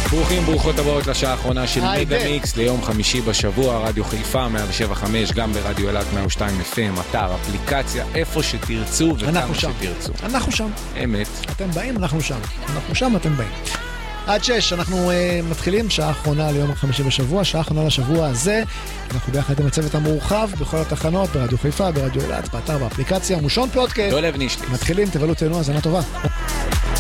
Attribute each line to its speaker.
Speaker 1: ברוכים, ברוכות הבאות לשעה האחרונה של מגה מיקס ליום חמישי בשבוע, רדיו חיפה 107.5, גם ברדיו אלת 102 FM, אתר, אפליקציה, איפה שתרצו וכמה שתרצו.
Speaker 2: אנחנו שם.
Speaker 1: אמת.
Speaker 2: אתם באים, אנחנו שם. אנחנו שם, אתם באים. עד 6, אנחנו מתחילים, שעה האחרונה ליום חמישי בשבוע, שעה האחרונה לשבוע הזה. אנחנו ביחד עם הצוות המורחב בכל התחנות, ברדיו חיפה, ברדיו אלת, באתר, באפליקציה, מושון פודקאסט.
Speaker 1: דולב נישלי.
Speaker 2: מתחילים, תבלו תהנו, האזנה טובה.